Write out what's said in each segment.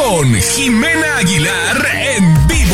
con Jimena Aguilar en vivo.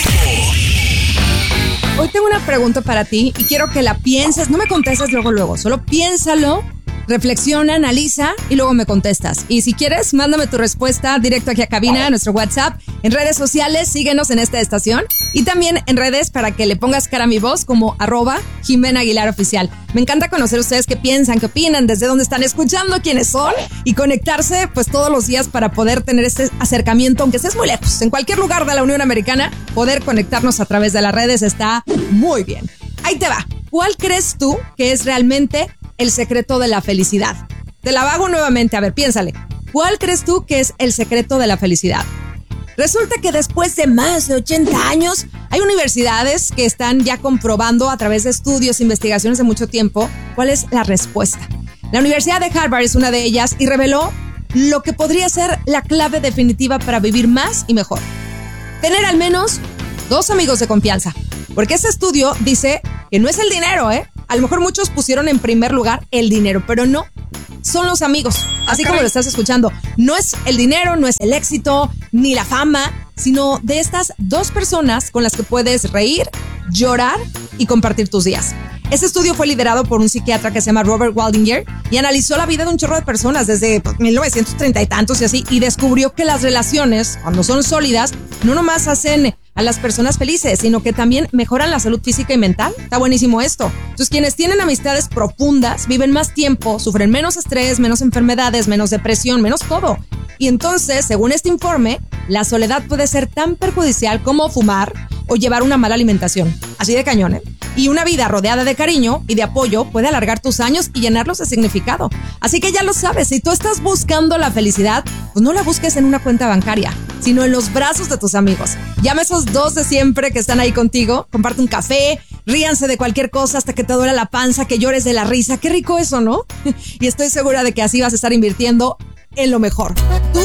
Hoy tengo una pregunta para ti y quiero que la pienses. No me contestes luego. Solo piénsalo, reflexiona, analiza y luego me contestas. Y si quieres, mándame tu respuesta directo aquí a cabina, a nuestro WhatsApp. En redes sociales, síguenos en esta estación. Y también en redes para que le pongas cara a mi voz como @Jimena Aguilar Oficial. Me encanta conocer ustedes qué piensan, qué opinan, desde dónde están escuchando, quiénes son y conectarse pues todos los días para poder tener este acercamiento, aunque estés muy lejos. En cualquier lugar de la Unión Americana, poder conectarnos a través de las redes está muy bien. Ahí te va. ¿Cuál crees tú que es realmente el secreto de la felicidad? Te la hago nuevamente, a ver, piénsale. ¿Cuál crees tú que es el secreto de la felicidad? Resulta que después de más de 80 años, hay universidades que están ya comprobando a través de estudios, investigaciones de mucho tiempo, cuál es la respuesta. La Universidad de Harvard es una de ellas y reveló lo que podría ser la clave definitiva para vivir más y mejor. Tener al menos 2 amigos de confianza. Porque este estudio dice que no es el dinero, ¿eh? A lo mejor muchos pusieron en primer lugar el dinero, pero no. Son los amigos, así como lo estás escuchando. No es el dinero, no es el éxito, ni la fama, sino de estas 2 personas con las que puedes reír, llorar y compartir tus días. Este estudio fue liderado por un psiquiatra que se llama Robert Waldinger y analizó la vida de un chorro de personas desde 1930 y tantos y así, y descubrió que las relaciones, cuando son sólidas, no nomás hacen a las personas felices, sino que también mejoran la salud física y mental. Está buenísimo esto. Entonces, quienes tienen amistades profundas viven más tiempo, sufren menos estrés, menos enfermedades, menos depresión, menos todo. Y entonces, según este informe, la soledad puede ser tan perjudicial como fumar o llevar una mala alimentación. Así de cañón, ¿eh? Y una vida rodeada de cariño y de apoyo puede alargar tus años y llenarlos de significado. Así que ya lo sabes, si tú estás buscando la felicidad, pues no la busques en una cuenta bancaria, sino en los brazos de tus amigos. Llama a esos 2 de siempre que están ahí contigo, comparte un café, ríanse de cualquier cosa hasta que te duela la panza, que llores de la risa. Qué rico eso, ¿no? Y estoy segura de que así vas a estar invirtiendo en lo mejor.